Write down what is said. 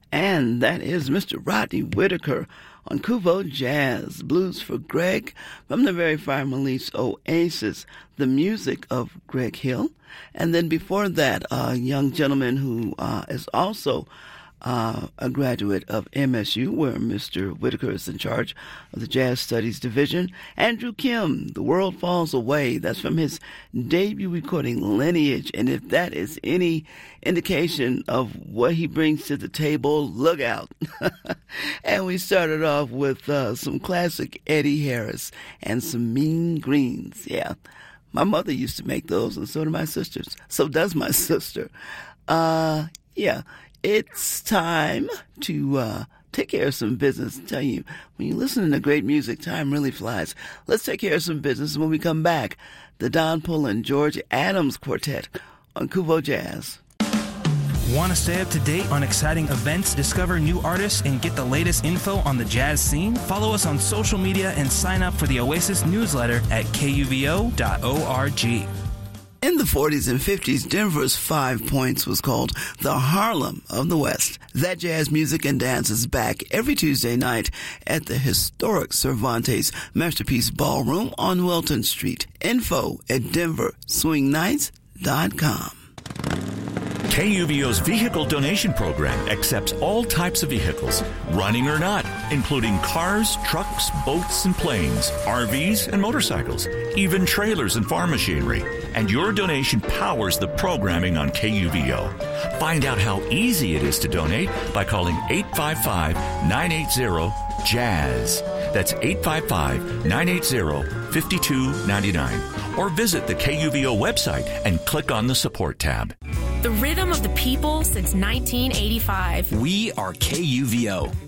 And that is Mr. Rodney Whitaker on Kuvo Jazz, Blues for Greg, from the very fine release Oasis, the music of Greg Hill. And then before that, a young gentleman who is also a graduate of MSU, where Mr. Whitaker is in charge of the Jazz Studies Division. Andrew Kim, The World Falls Away. That's from his debut recording, Lineage. And if that is any indication of what he brings to the table, look out. And we started off with some classic Eddie Harris and some Mean Greens. Yeah, my mother used to make those, and so do my sisters. So does my sister. Yeah. It's time to take care of some business. I tell you, when you're listening to great music, time really flies. Let's take care of some business. When we come back, the Don Pullen George Adams Quartet on Kuvo Jazz. Want to stay up to date on exciting events, discover new artists, and get the latest info on the jazz scene? Follow us on social media and sign up for the Oasis newsletter at kuvo.org. In the 40s and 50s, Denver's 5 Points was called the Harlem of the West. That jazz music and dance is back every Tuesday night at the historic Cervantes Masterpiece Ballroom on Wilton Street. Info at denverswingnights.com. KUVO's vehicle donation program accepts all types of vehicles, running or not, including cars, trucks, boats, and planes, RVs, and motorcycles, even trailers and farm machinery. And your donation powers the programming on KUVO. Find out how easy it is to donate by calling 855-980-JAZZ. That's 855-980-5299. Or visit the KUVO website and click on the support tab. The rhythm of the people since 1985. We are KUVO.